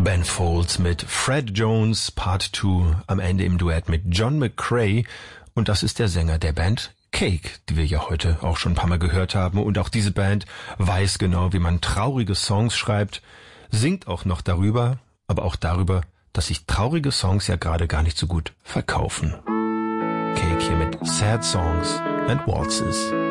Ben Folds mit Fred Jones Part 2 am Ende im Duett mit John McCrae, und das ist der Sänger der Band Cake, die wir ja heute auch schon ein paar Mal gehört haben, und auch diese Band weiß genau, wie man traurige Songs schreibt, singt auch noch darüber, aber auch darüber, dass sich traurige Songs ja gerade gar nicht so gut verkaufen. Cake hier mit Sad Songs and Waltzes.